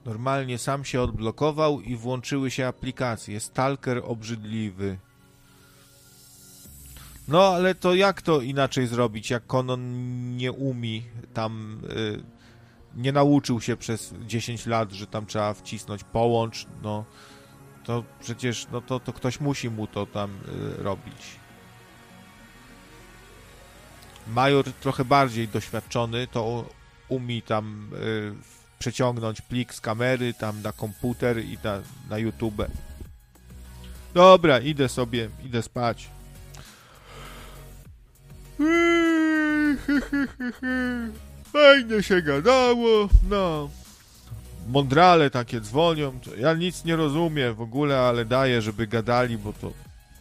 Normalnie sam się odblokował i włączyły się aplikacje. Stalker obrzydliwy. No, ale to jak to inaczej zrobić, jak Conan nie umie tam... nie nauczył się przez 10 lat, że tam trzeba wcisnąć połącz, no to przecież no to ktoś musi mu to tam robić. Major trochę bardziej doświadczony, to umie tam przeciągnąć plik z kamery tam na komputer i na YouTube. Dobra, idę spać. Fajnie się gadało, no. Mądrale takie dzwonią, ja nic nie rozumiem w ogóle, ale daję, żeby gadali, bo to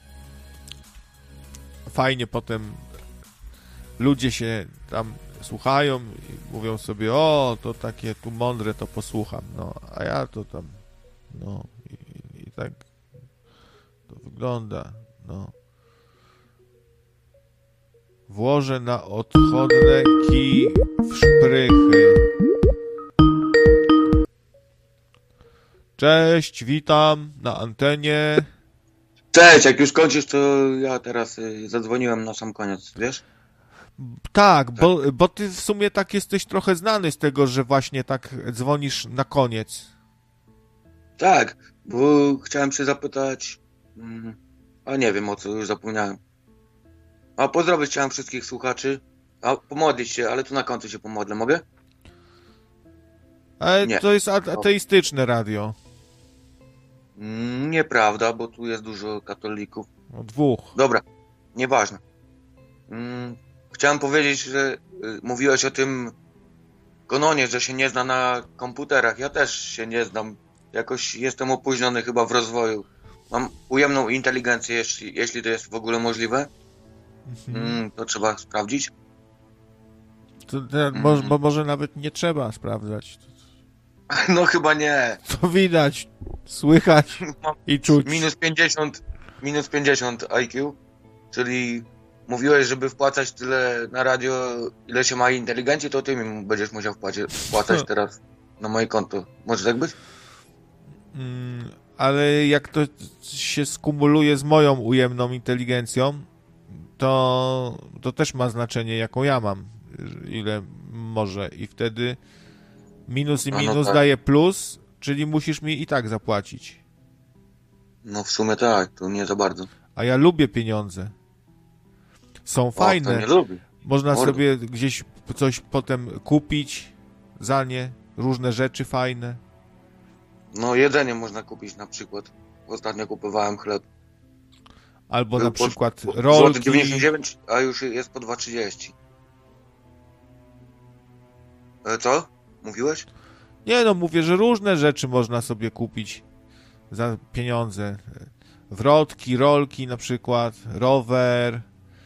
fajnie potem ludzie się tam słuchają i mówią sobie, o, to takie tu mądre, to posłucham, no, a ja to tam, no, i tak to wygląda, no. Włożę na odchodne kij w szprychy. Cześć, witam na antenie. Cześć, jak już kończysz, to ja teraz zadzwoniłem na sam koniec, wiesz? Tak, bo ty w sumie tak jesteś trochę znany z tego, że właśnie tak dzwonisz na koniec. Tak, bo chciałem się zapytać, a nie wiem o co, już zapomniałem. A pozdrowić chciałem wszystkich słuchaczy, a pomodlić się, ale tu na końcu się pomodlę, mogę? Ale Nie. to jest ateistyczne radio. Nieprawda, bo tu jest dużo katolików. No, 2. Dobra, nieważne. Chciałem powiedzieć, że mówiłeś o tym Kononie, że się nie zna na komputerach. Ja też się nie znam. Jakoś jestem opóźniony chyba w rozwoju. Mam ujemną inteligencję, jeśli to jest w ogóle możliwe. To trzeba sprawdzić. Bo może nawet nie trzeba sprawdzać. No chyba nie. To widać, słychać i czuć. Minus 50 IQ, czyli mówiłeś, żeby wpłacać tyle na radio, ile się ma inteligencji, to ty mi będziesz musiał wpłacać teraz na moje konto. Może tak być? Ale jak to się skumuluje z moją ujemną inteligencją, to też ma znaczenie, jaką ja mam, ile może. I wtedy minus i minus daje plus, czyli musisz mi i tak zapłacić. No w sumie tak, to nie za bardzo. A ja lubię pieniądze. Są fajne. To nie lubię. Można sobie gdzieś coś potem kupić za nie, różne rzeczy fajne. No jedzenie można kupić na przykład. Ostatnio kupowałem chleb. Albo na przykład rolki. 99, a już jest po 2,30. Co? Mówiłeś? Nie no, mówię, że różne rzeczy można sobie kupić za pieniądze. Wrotki, rolki na przykład, rower,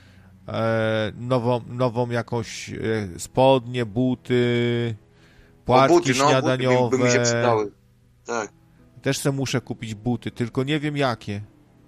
nową jakąś spodnie, buty, płatki śniadaniowe. Buty by mi się przydały. Tak. Też se muszę kupić buty, tylko nie wiem jakie.